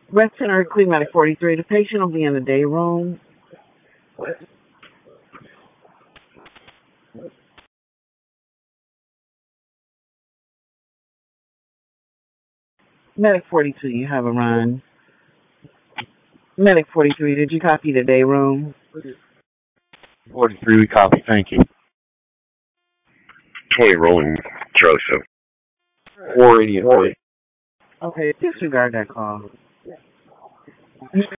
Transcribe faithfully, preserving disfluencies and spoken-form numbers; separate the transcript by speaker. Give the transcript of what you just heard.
Speaker 1: Breast Center, Queen Medic forty-three. The patient will be in the day room. Medic forty-two, you have a run. Medic forty-three, did you copy the day room?
Speaker 2: forty-three, we copy. Thank you.
Speaker 3: twenty rolling Charlie seven.
Speaker 2: four eighty.
Speaker 1: Okay, disregard that call.